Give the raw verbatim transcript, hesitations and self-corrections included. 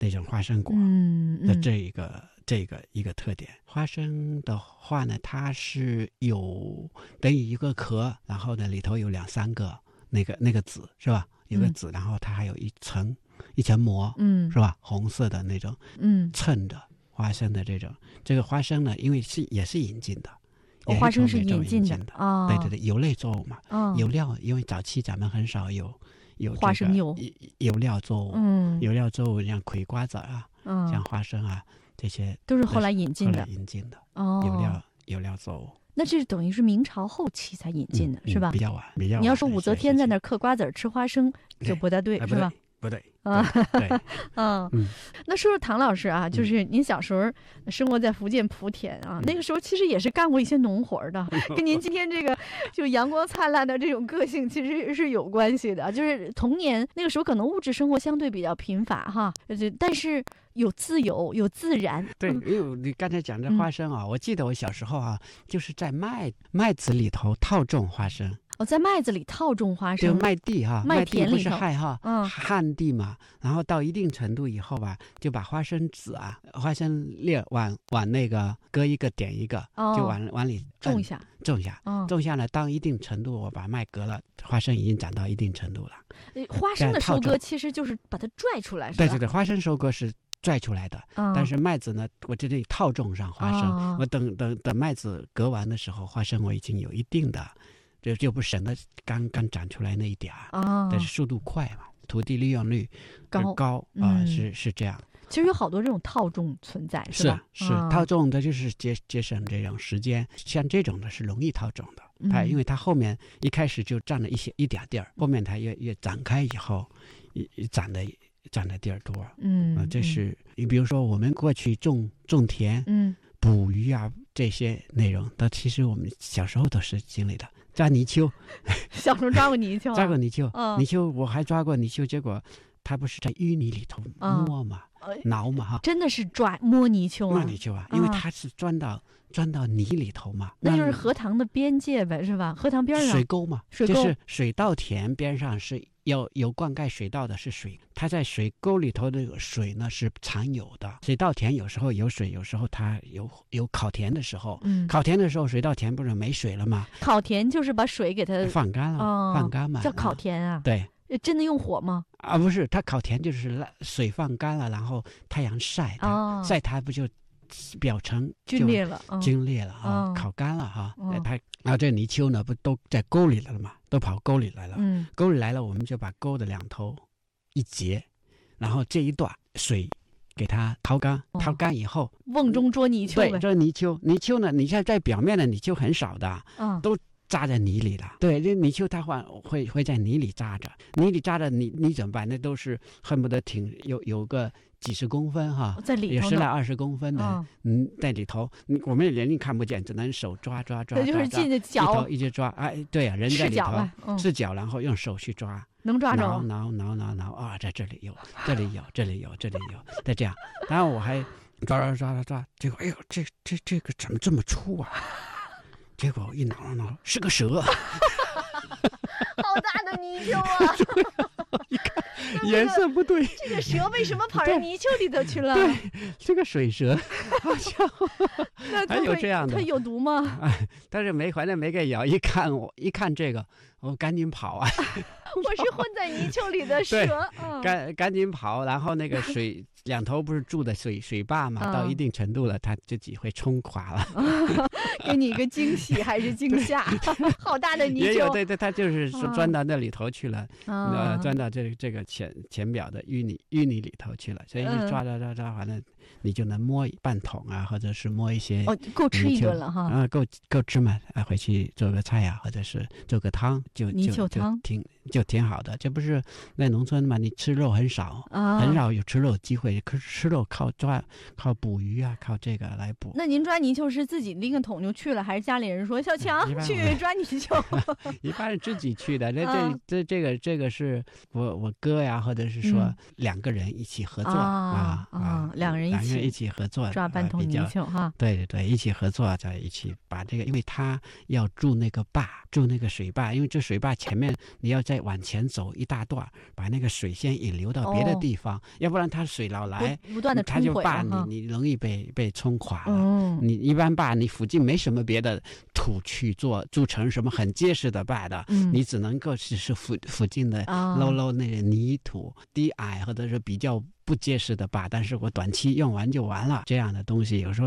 那种花生果的这一个、嗯嗯、这个一个特点。花生的话呢，它是有等于一个壳，然后呢里头有两三个那个那个籽是吧？有个籽、嗯，然后它还有一层一层膜，嗯，是吧？红色的那种，嗯，衬着花生的这种。这个花生呢，因为是也是引进的。 哦、花生是引进的啊、哦，对对对，油类作物嘛，哦、油料，因为早期咱们很少有有、这个、 花生油油料作物，嗯，油料作物像葵瓜子啊，嗯，像花生啊这些都是后来引进的， 后来引进的哦，油料油料作物。 那这等于是明朝后期才引进的， 嗯、 是吧？ 比较晚，比较晚。 你要说武则天在那儿嗑瓜子吃花生，就不太对， 对是吧？ 不对啊， 对， 嗯，那说说唐老师啊，就是您小时候生活在福建莆田啊，嗯、那个时候其实也是干过一些农活的，跟您今天这个就阳光灿烂的这种个性其实是有关系的。就是童年那个时候可能物质生活相对比较贫乏哈，但是有自由，有自然。 对，因为你刚才讲这花生啊、嗯，我记得我小时候啊，就是在麦麦子里头套种花生。 哦，在麦子里套种花生， 就麦地哈， 麦田里头不是旱哈，嗯，旱地嘛。然后到一定程度以后吧，就把花生籽啊、花生粒往往那个割一个点一个，哦、就往往里种一下， 种一下，哦、种下来到一定程度，我把麦割了，花生已经长到一定程度了。 花生的收割其实就是把它拽出来，是吧？ 对对对，花生收割是拽出来的，嗯、但是麦子呢，我这里套种上花生，哦、我等等等麦子割完的时候，花生我已经有一定的。就就不省得刚刚长出来那一点儿、哦、但是速度快嘛，土地利用率高高啊、呃嗯，是是这样。 其实有好多这种套种存在，是吧？ 是是、哦、套种的就是节节省这种时间，像这种的是容易套种的，它、嗯、因为它后面一开始就占了一些一点地儿，后面它越越展开以后，长的长的地儿多。嗯、呃，这是你比如说我们过去种种田，嗯，捕鱼啊这些内容，但其实我们小时候都是经历的。抓泥鳅， 小时候抓过泥鳅、啊， 抓过泥鳅，嗯、泥鳅我还抓过泥鳅，结果它不是在淤泥里头摸嘛、嗯、挠嘛哈， 真的是抓摸泥鳅啊， 摸泥鳅啊，因为它是钻到、嗯、钻到泥里头嘛， 那就是荷塘的边界呗，是吧？荷塘边上水沟嘛， 水沟就是水稻田边上是有有灌溉水稻的是水，它在水沟里头的水呢是常有的。水稻田有时候有水，有时候它有有烤田的时候，嗯，烤田的时候水稻田不是没水了吗？ 烤田就是把水给它放干了，哦、放干嘛， 叫烤田啊？ 对， 真的用火吗？ 啊，不是，它烤田就是水放干了，然后太阳晒它，哦、晒它不就表层皲裂了， 皲裂了啊、哦，烤干了哈、哦，它然后这泥鳅呢不都在沟里了嘛，都跑沟里来了，嗯，沟里来了，我们就把沟的两头一截，然后这一段水给它掏干，掏干以后， 瓮中捉泥鳅， 对，捉泥鳅，泥鳅呢，你看在表面的泥鳅很少的，嗯，都扎在泥里了，对，这泥鳅它会会会在泥里扎着，泥里扎着你你怎么办？那都是恨不得挺有有个几十公分哈， 在里头有十来二十公分的，嗯，嗯在里头，我们人看不见，只能手抓抓抓， 就是进的脚， 一直抓，哎，对啊，人在里头是脚，然后用手去抓。 能抓着， 挠挠挠挠挠啊，在这里有，这里有，这里有，这里有，再这样，然后我还抓抓抓抓抓，结果哎呦，这这这个怎么这么粗啊？结果一挠挠挠，是个蛇， 好大的泥鳅啊！ 一看颜色不对， 这个蛇为什么跑到泥鳅里头去了？ 对，是个水蛇，好家伙，还有这样的， 它有毒吗？ 哎，但是没，反正没给咬。一看我一看这个，我赶紧跑啊！ 我是混在泥鳅里的蛇， 嗯、赶赶紧跑，然后那个水两头不是住的水水坝嘛，嗯、到一定程度了，它自己会冲垮了。 给你一个惊喜还是惊吓？好大的泥鳅！ 也有，对对，它就是钻到那里头去了，嗯、呃，钻到这这个浅浅表的淤泥淤泥里头去了，所以一抓抓抓抓，反正你就能摸半桶啊，或者是摸一些， 哦，够吃一顿了哈。 啊，够够吃嘛，啊，回去做个菜啊，或者是做个汤，就泥鳅汤挺就挺好的。这不是在农村嘛，你吃肉很少，啊、很少有吃肉机会，可是吃肉靠抓靠捕鱼啊，靠这个来捕。 那您抓泥鳅是自己拎个桶就去了，还是家里人说小强去抓泥鳅？ 一般是自己去的。这这这这个这个是我我哥呀，或者是说两个人一起合作、嗯、啊啊，两人一起两人一起合作抓半桶泥鳅哈。 对对对，一起合作在一起把这个，因为他要筑那个坝，筑那个水坝，因为这水坝前面你要在再往前走一大段，把那个水先引流到别的地方，哦、要不然它水老来， 不, 不断的它就坝你，你容易被被冲垮了。 嗯、 你一般坝，你附近没什么别的土去做筑成什么很结实的坝的， 嗯、 你只能够是是附附近的 low low 那个泥土、哦、低矮或者是比较不结实的坝，但是我短期用完就完了，这样的东西有时候